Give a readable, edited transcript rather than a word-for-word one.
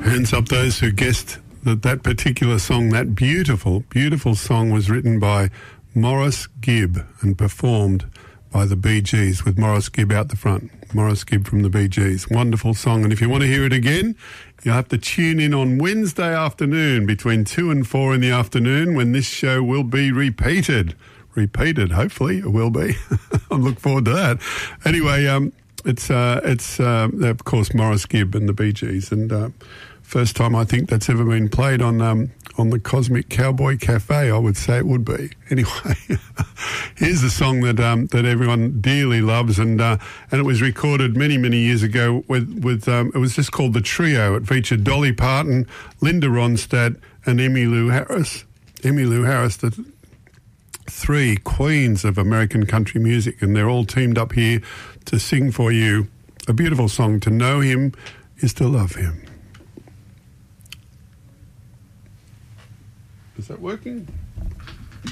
Hands up those who guessed that particular song, that beautiful, beautiful song was written by Maurice Gibb and performed by the Bee Gees with Maurice Gibb out the front. Maurice Gibb from the Bee Gees. Wonderful song. And if you want to hear it again, you'll have to tune in on Wednesday afternoon between 2 and 4 in the afternoon when this show will be repeated. Repeated, hopefully it will be. I look forward to that. Anyway, it's of course Maurice Gibb and the Bee Gees, and first time I think that's ever been played on the Cosmic Cowboy Cafe. I would say it would be. Anyway, here's a song that everyone dearly loves, and it was recorded many years ago with it was just called The Trio. It featured Dolly Parton, Linda Ronstadt, and Emmylou Harris. Emmylou Harris, the three queens of American country music, and they're all teamed up here to sing for you a beautiful song. To know him is to love him. Is that working?